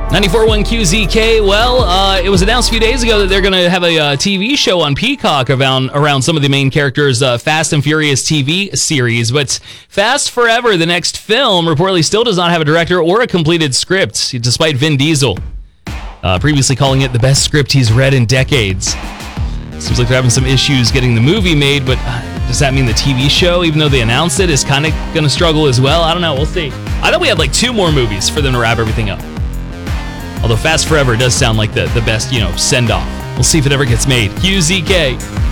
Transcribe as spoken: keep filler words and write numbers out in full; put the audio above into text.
ninety-four point one Q Z K. Well, uh, it was announced a few days ago that they're going to have a uh, T V show on Peacock around, around some of the main characters' uh, Fast and Furious T V series. But Fast Forever, the next film, reportedly still does not have a director or a completed script, despite Vin Diesel uh, previously calling it the best script he's read in decades. Seems like they're having some issues getting the movie made, but uh, does that mean the T V show, even though they announced it, is kind of going to struggle as well? I don't know. We'll see. I thought we had like two more movies for them to wrap everything up. Although Fast Forever does sound like the, the best, you know, send-off. We'll see if it ever gets made. Q Z K.